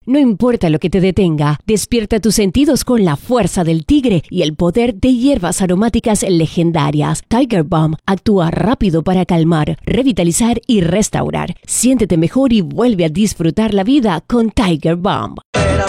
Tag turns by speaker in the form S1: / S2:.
S1: No importa lo que te detenga, despierta tus sentidos con la fuerza del tigre y el poder de hierbas aromáticas legendarias. Tiger Balm actúa rápido para calmar, revitalizar y restaurar. Siéntete mejor y vuelve a disfrutar la vida con Tiger Balm.
S2: El